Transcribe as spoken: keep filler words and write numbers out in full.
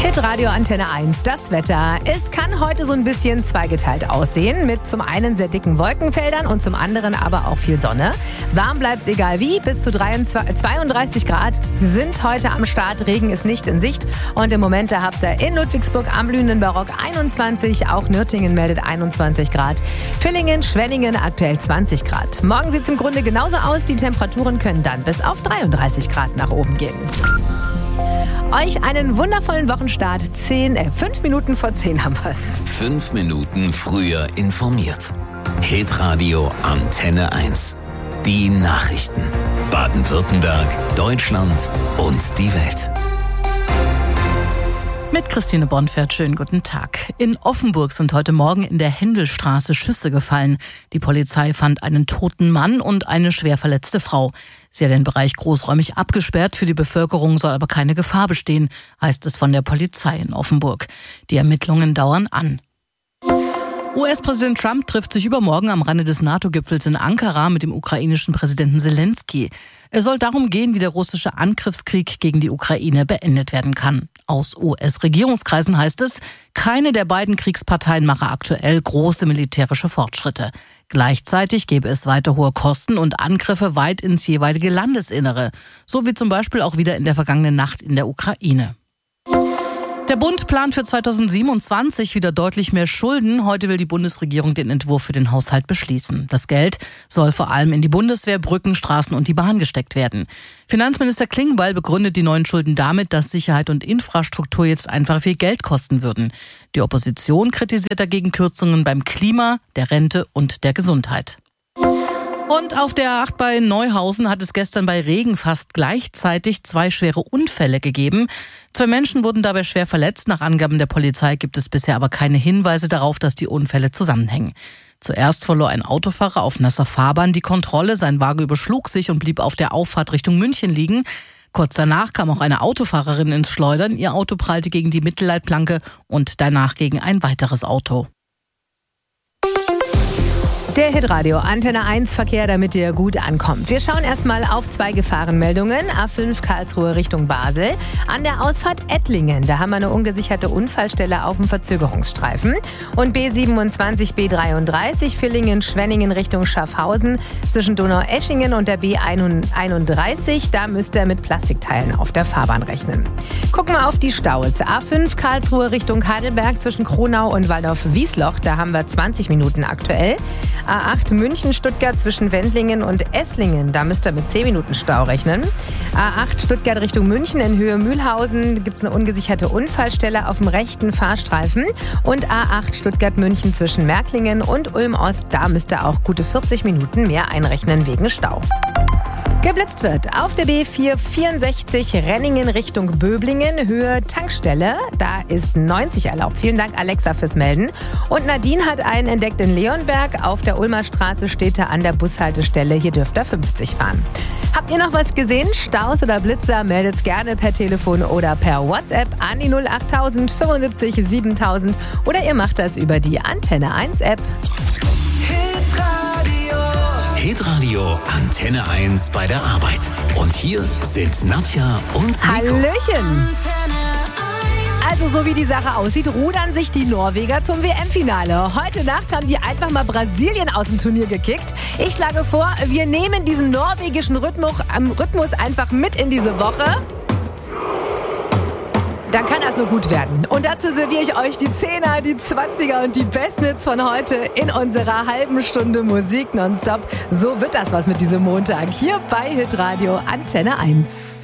Hitradio Antenne eins, das Wetter. Es kann heute so ein bisschen zweigeteilt aussehen, mit zum einen sehr dicken Wolkenfeldern und zum anderen aber auch viel Sonne. Warm bleibt's egal wie, bis zu zweiunddreißig Grad sind heute am Start, Regen ist nicht in Sicht und im Moment da habt ihr in Ludwigsburg am blühenden Barock einundzwanzig, auch Nürtingen meldet einundzwanzig Grad, Villingen, Schwenningen aktuell zwanzig Grad. Morgen sieht's im Grunde genauso aus, die Temperaturen können dann bis auf dreiunddreißig Grad nach oben gehen. Euch einen wundervollen Wochenstart. Zehn, äh, fünf Minuten vor zehn haben wir's. Fünf Minuten früher informiert. Hitradio Antenne eins. Die Nachrichten. Baden-Württemberg, Deutschland und die Welt. Mit Christine Bonfert, schönen guten Tag. In Offenburg sind heute Morgen in der Händelstraße Schüsse gefallen. Die Polizei fand einen toten Mann und eine schwer verletzte Frau. Sie hat den Bereich großräumig abgesperrt, für die Bevölkerung soll aber keine Gefahr bestehen, heißt es von der Polizei in Offenburg. Die Ermittlungen dauern an. U S-Präsident Trump trifft sich übermorgen am Rande des NATO-Gipfels in Ankara mit dem ukrainischen Präsidenten Zelensky. Es soll darum gehen, wie der russische Angriffskrieg gegen die Ukraine beendet werden kann. Aus U S-Regierungskreisen heißt es, keine der beiden Kriegsparteien mache aktuell große militärische Fortschritte. Gleichzeitig gäbe es weiter hohe Kosten und Angriffe weit ins jeweilige Landesinnere, so wie zum Beispiel auch wieder in der vergangenen Nacht in der Ukraine. Der Bund plant für zweitausendsiebenundzwanzig wieder deutlich mehr Schulden. Heute will die Bundesregierung den Entwurf für den Haushalt beschließen. Das Geld soll vor allem in die Bundeswehr, Brücken, Straßen und die Bahn gesteckt werden. Finanzminister Klingbeil begründet die neuen Schulden damit, dass Sicherheit und Infrastruktur jetzt einfach viel Geld kosten würden. Die Opposition kritisiert dagegen Kürzungen beim Klima, der Rente und der Gesundheit. Und auf der A acht bei Neuhausen hat es gestern bei Regen fast gleichzeitig zwei schwere Unfälle gegeben. Zwei Menschen wurden dabei schwer verletzt. Nach Angaben der Polizei gibt es bisher aber keine Hinweise darauf, dass die Unfälle zusammenhängen. Zuerst verlor ein Autofahrer auf nasser Fahrbahn die Kontrolle. Sein Wagen überschlug sich und blieb auf der Auffahrt Richtung München liegen. Kurz danach kam auch eine Autofahrerin ins Schleudern. Ihr Auto prallte gegen die Mittelleitplanke und danach gegen ein weiteres Auto. Der Hitradio Antenne eins Verkehr, damit ihr gut ankommt. Wir schauen erstmal auf zwei Gefahrenmeldungen. A fünf Karlsruhe Richtung Basel. An der Ausfahrt Ettlingen, da haben wir eine ungesicherte Unfallstelle auf dem Verzögerungsstreifen. Und B siebenundzwanzig B dreiunddreißig Villingen Schwenningen Richtung Schaffhausen. Zwischen Donaueschingen und der B einunddreißig, da müsst ihr mit Plastikteilen auf der Fahrbahn rechnen. Gucken wir auf die Staus. A fünf Karlsruhe Richtung Heidelberg zwischen Kronau und Waldorf-Wiesloch, da haben wir zwanzig Minuten aktuell. A acht München-Stuttgart zwischen Wendlingen und Esslingen, da müsst ihr mit zehn Minuten Stau rechnen. A acht Stuttgart Richtung München in Höhe Mühlhausen gibt es eine ungesicherte Unfallstelle auf dem rechten Fahrstreifen. Und A acht Stuttgart-München zwischen Märklingen und Ulm-Ost, da müsst ihr auch gute vierzig Minuten mehr einrechnen wegen Stau. Geblitzt wird auf der B vierhundertvierundsechzig Renningen Richtung Böblingen, Höhe Tankstelle. Da ist neunzig erlaubt. Vielen Dank, Alexa, fürs Melden. Und Nadine hat einen entdeckt in Leonberg. Auf der Ulmer Straße steht er an der Bushaltestelle. Hier dürft ihr fünfzig fahren. Habt ihr noch was gesehen? Staus oder Blitzer? Meldet's gerne per Telefon oder per WhatsApp an die null achttausend fünfundsiebzig siebentausend oder ihr macht das über die Antenne eins App. Hitradio Antenne eins bei der Arbeit. Und hier sind Nadja und Nico. Hallöchen! Also so wie die Sache aussieht, rudern sich die Norweger zum W M-Finale. Heute Nacht haben die einfach mal Brasilien aus dem Turnier gekickt. Ich schlage vor, wir nehmen diesen norwegischen Rhythmus, ähm, Rhythmus einfach mit in diese Woche. Dann kann das nur gut werden. Und dazu serviere ich euch die Zehner, die Zwanziger und die Bestnits von heute in unserer halben Stunde Musik nonstop. So wird das was mit diesem Montag hier bei Hitradio Antenne eins.